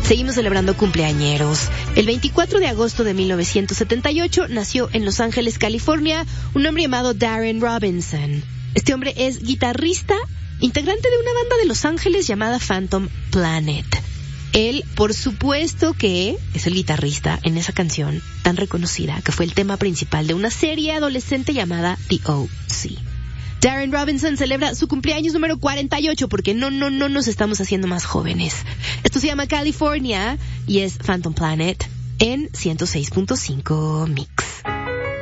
Seguimos celebrando cumpleañeros. El 24 de agosto de 1978 nació en Los Ángeles, California, un hombre llamado Darren Robinson. Este hombre es guitarrista, integrante de una banda de Los Ángeles llamada Phantom Planet. Él, por supuesto que es el guitarrista en esa canción tan reconocida que fue el tema principal de una serie adolescente llamada The O.C. Darren Robinson celebra su cumpleaños número 48 porque no nos estamos haciendo más jóvenes. Esto se llama California y es Phantom Planet en 106.5 Mix.